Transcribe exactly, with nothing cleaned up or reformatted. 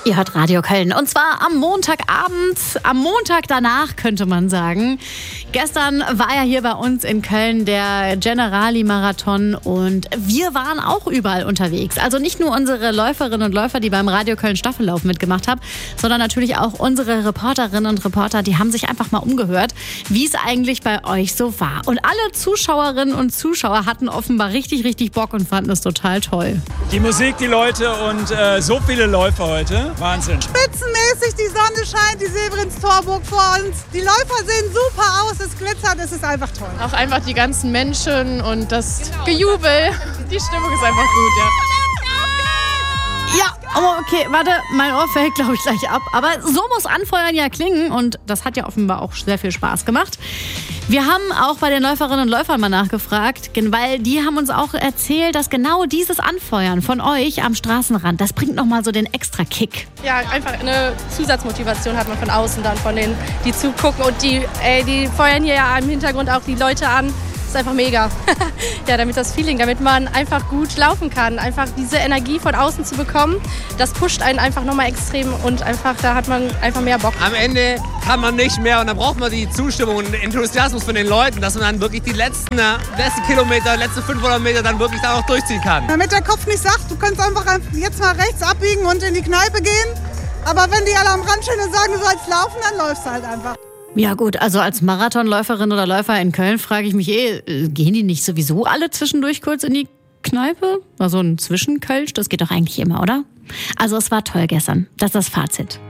Ihr hört Radio Köln und zwar am Montagabend, am Montag danach könnte man sagen. Gestern war ja hier bei uns in Köln der Generali-Marathon und wir waren auch überall unterwegs. Also nicht nur unsere Läuferinnen und Läufer, die beim Radio Köln Staffellauf mitgemacht haben, sondern natürlich auch unsere Reporterinnen und Reporter, die haben sich einfach mal umgehört, wie es eigentlich bei euch so war. Und alle Zuschauerinnen und Zuschauer hatten offenbar richtig, richtig Bock und fanden es total toll. Die Musik, die Leute und äh, so viele Läufer heute. Wahnsinn. Spitzenmäßig, die Sonne scheint, die Severinstorburg vor uns. Die Läufer sehen super aus, es glitzert, es ist einfach toll. Auch einfach die ganzen Menschen und das genau, Gejubel. Die Stimmung ist einfach gut, ja. Ja, oh, okay, warte, mein Ohr fällt, glaube ich, gleich ab. Aber so muss Anfeuern ja klingen und das hat ja offenbar auch sehr viel Spaß gemacht. Wir haben auch bei den Läuferinnen und Läufern mal nachgefragt, weil die haben uns auch erzählt, dass genau dieses Anfeuern von euch am Straßenrand, das bringt nochmal so den extra Kick. Ja, einfach eine Zusatzmotivation hat man von außen dann, von denen, die zugucken und die, ey, die feuern hier ja im Hintergrund auch die Leute an. Das ist einfach mega. Ja, damit das Feeling, damit man einfach gut laufen kann. Einfach diese Energie von außen zu bekommen, das pusht einen einfach nochmal extrem und einfach, da hat man einfach mehr Bock. Am Ende kann man nicht mehr und dann braucht man die Zustimmung und den Enthusiasmus von den Leuten, dass man dann wirklich die letzten, letzten Kilometer, letzten fünfhundert Meter dann wirklich da auch durchziehen kann. Damit der Kopf nicht sagt, du kannst einfach jetzt mal rechts abbiegen und in die Kneipe gehen. Aber wenn die alle am Rand stehen und sagen, du sollst laufen, dann läufst du halt einfach. Ja gut, also als Marathonläuferin oder Läufer in Köln frage ich mich eh, gehen die nicht sowieso alle zwischendurch kurz in die Kneipe? Also ein Zwischenkölsch, das geht doch eigentlich immer, oder? Also es war toll gestern, das ist das Fazit.